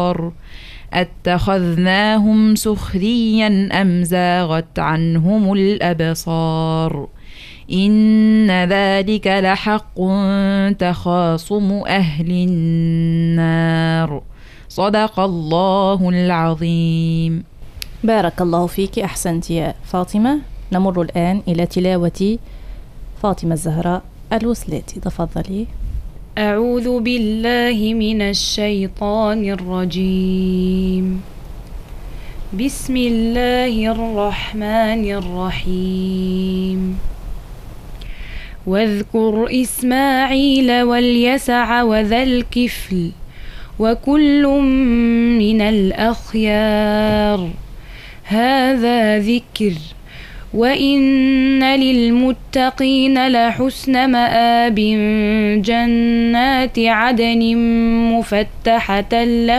الأبصار أتخذناهم سخريا أم زاغت عنهم الأبصار إن ذلك لحق تخاصم أهل النار صدق الله العظيم. بارك الله فيك، أحسنت يا فاطمة. نمر الآن إلى تلاوة فاطمة الزهراء الوصلاتي، تفضلي. أعوذ بالله من الشيطان الرجيم. بسم الله الرحمن الرحيم. واذكر إسماعيل واليسع وذا الكفل وكل من الأخيار هذا ذكر وإن للمتقين لحسن مآب جنات عدن مفتحة